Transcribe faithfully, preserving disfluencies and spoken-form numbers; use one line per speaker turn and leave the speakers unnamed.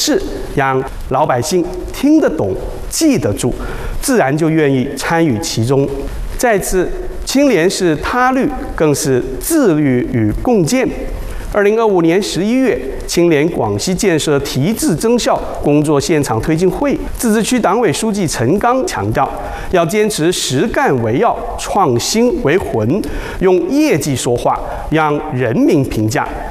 式，让老百姓听得懂、记得住，自然就愿意参与其中。再次，清廉是他律，更是自律与共建。二零二五年十一月，清廉广西建设提质增效工作现场推进会，自治区党委书记陈刚强调，要坚持实干为要，创新为魂，用业绩说话，让人民评价。